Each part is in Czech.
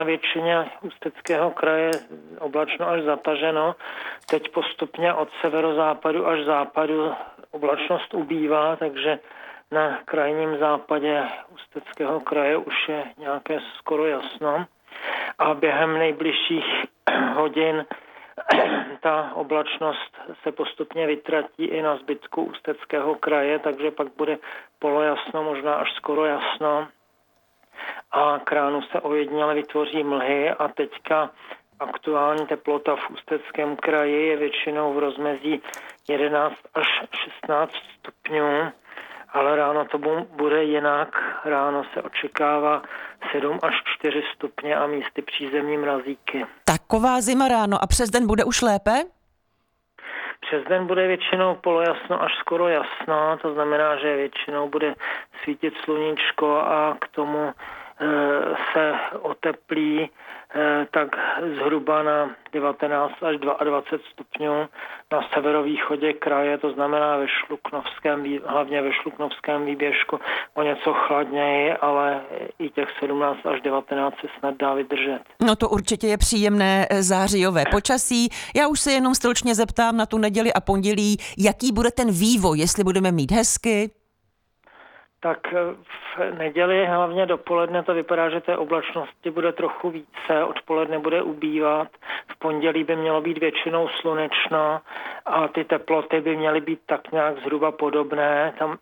většině Ústeckého kraje oblačno až zataženo. Teď postupně od severozápadu až západu oblačnost ubývá, takže na krajním západě Ústeckého kraje už je nějaké skoro jasno. A během nejbližších hodin ta oblačnost se postupně vytratí i na zbytku Ústeckého kraje, takže pak bude polojasno, možná až skoro jasno. A k ránu se ojediněle vytvoří mlhy a teďka aktuální teplota v Ústeckém kraji je většinou v rozmezí 11 až 16 stupňů, ale ráno to bude jinak. Ráno se očekává 7 až 4 stupně a místy přízemní mrazíky. Taková zima ráno a přes den bude už lépe? Přes den bude většinou polojasno až skoro jasno, to znamená, že většinou bude svítit sluníčko a k tomu se oteplí tak zhruba na 19 až 22 stupňů na severovýchodě kraje, to znamená hlavně ve Šluknovském výběžku o něco chladněji, ale i těch 17 až 19 se snad dá vydržet. No to určitě je příjemné zářijové počasí. Já už se jenom stručně zeptám na tu neděli a pondělí, jaký bude ten vývoj, jestli budeme mít hezky. Tak v neděli hlavně dopoledne to vypadá, že té oblačnosti bude trochu více, odpoledne bude ubývat, v pondělí by mělo být většinou slunečno a ty teploty by měly být tak nějak zhruba podobné, tam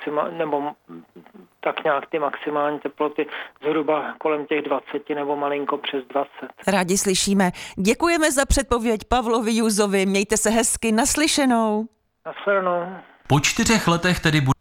ty maximální teploty zhruba kolem těch 20 nebo malinko přes 20. Rádi slyšíme. Děkujeme za předpověď Pavlovi Juzovi, mějte se hezky, naslyšenou. Naslyšenou. Po 4 letech tedy